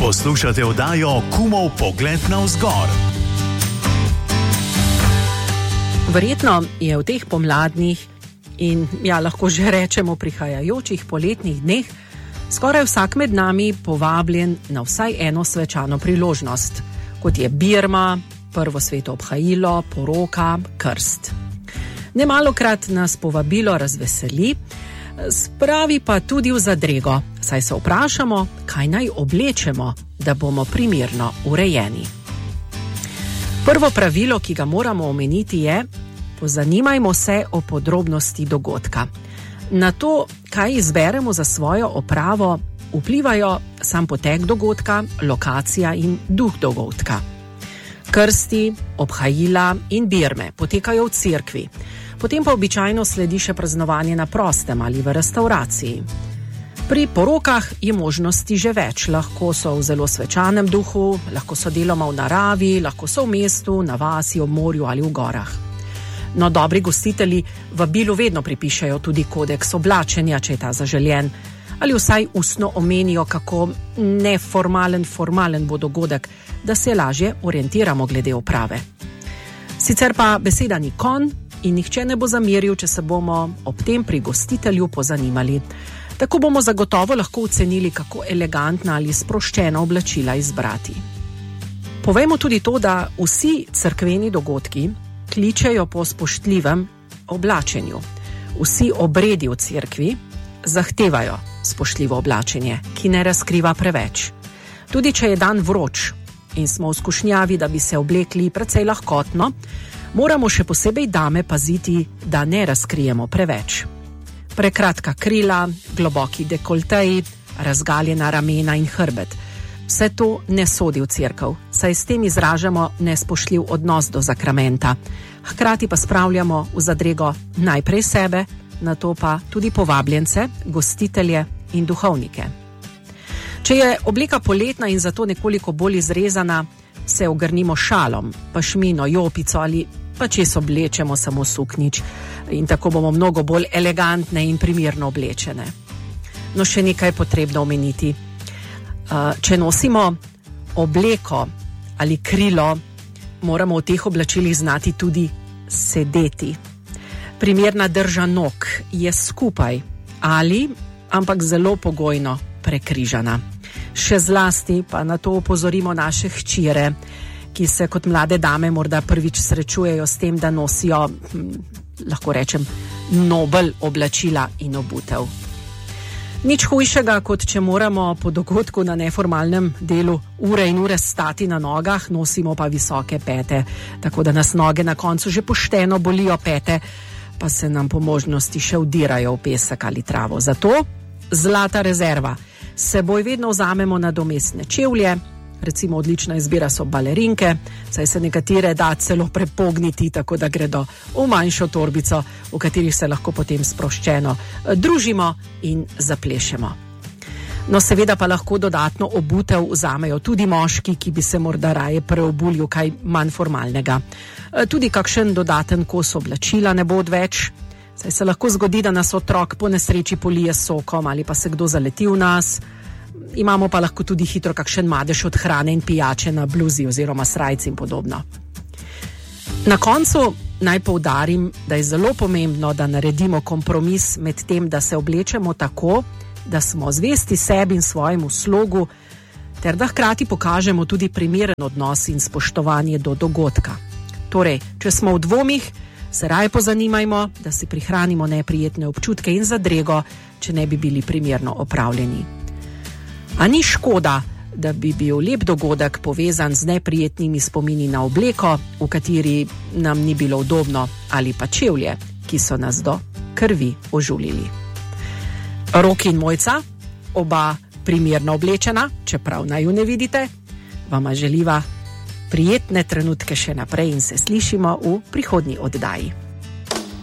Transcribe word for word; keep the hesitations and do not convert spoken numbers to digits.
Poslušate oddajo Kumov pogled navzgor. Verjetno je v teh pomladnih in, ja, lahko že rečemo prihajajočih poletnih dneh skoraj vsak med nami povabljen na vsaj eno svečano priložnost, kot je birma, prvo sveto obhajilo, poroka, krst. Nemalokrat nas povabilo razveseli, spravi pa tudi v zadrego, saj se vprašamo, kaj naj oblečemo, da bomo primerno urejeni. Prvo pravilo, ki ga moramo omeniti, je: pozanimajmo se o podrobnosti dogodka. Na to, kaj izberemo za svojo opravo, vplivajo sam potek dogodka, lokacija in duh dogodka. Krsti, obhajila in birme potekajo v cerkvi, potem pa običajno sledi še praznovanje na prostem ali v restavraciji. Pri porokah je možnosti že več, lahko so v zelo svečanem duhu, lahko so deloma v naravi, lahko so v mestu, na vasi, ob morju ali v gorah. No, dobri gostitelji vabilu vedno pripišejo tudi kodeks oblačenja, če je ta zaželjen, ali vsaj ustno omenijo, kako neformalen, formalen bo dogodek, da se lažje orientiramo glede oprave. Sicer pa beseda ni konj in nihče ne bo zameril, če se bomo ob tem pri gostitelju pozanimali. Tako bomo zagotovo lahko ocenili, kako elegantna ali sproščena oblačila izbrati. Povejmo tudi to, da vsi cerkveni dogodki kličejo po spoštljivem oblačenju. Vsi obredi v cerkvi zahtevajo spoštljivo oblačenje, ki ne razkriva preveč. Tudi če je dan vroč in smo v skušnjavi, da bi se oblekli precej lahkotno, moramo še posebej dame paziti, da ne razkrijemo preveč. Prekratka krila, globoki dekolteji, razgaljena ramena in hrbet. Vse to ne sodi v cerkev, saj s tem izražamo nespoštljiv odnos do zakramenta. Hkrati pa spravljamo v zadrego najprej sebe, nato pa tudi povabljence, gostitelje in duhovnike. Če je obleka poletna in zato nekoliko bolj izrezana, se ogrnimo šalom, pašmino, jopico ali pa čez oblečemo samo suknič in tako bomo mnogo bolj elegantne in primerno oblečene. No, še nekaj potrebno omeniti. Če nosimo obleko ali krilo, moramo v teh oblačilih znati tudi sedeti. Primerna drža nog je skupaj ali, ampak zelo pogojno, prekrižana. Še zlasti pa na to opozorimo naše hčire, ki se kot mlade dame morda prvič srečujejo s tem, da nosijo, lahko rečem, nobel oblačila in obutev. Nič hujšega, kot če moramo po dogodku na neformalnem delu ure in ure stati na nogah, nosimo pa visoke pete, tako da nas noge na koncu že pošteno bolijo, pete pa se nam po možnosti še vdirajo v pesek ali travo. Zato zlata rezerva. S seboj vedno vzamemo nadomestne čevlje, recimo odlična izbira so balerinke, saj se nekatere da celo prepogniti, tako da gredo v manjšo torbico, v katerih se lahko potem sproščeno družimo in zaplešemo. No, seveda pa lahko dodatno obutev vzamejo tudi moški, ki bi se morda raje preobuli v kaj manj formalnega. Tudi kakšen dodaten kos oblačila ne bo odveč, saj se lahko zgodi, da nas otrok po nesreči polije s sokom ali pa se kdo zaleti v nas. Imamo pa lahko tudi hitro kakšen madež od hrane in pijače na bluzi oziroma srajci in podobno. Na koncu naj poudarim, da je zelo pomembno, da naredimo kompromis med tem, da se oblečemo tako, da smo zvesti sebi in svojemu slogu, ter da hkrati pokažemo tudi primeren odnos in spoštovanje do dogodka. Torej, če smo v dvomih, se raje pozanimajmo, da si prihranimo neprijetne občutke in zadrego, če ne bi bili primerno opravljeni. A ni škoda, da bi bil lep dogodek povezan z neprijetnimi spomini na obleko, v kateri nam ni bilo udobno, ali pa čevlje, ki so nas do krvi ožulili. Rok in Mojca, oba primerno oblečena, čeprav naju ne vidite, vama želiva prijetne trenutke še naprej in se slišimo v prihodnji oddaji.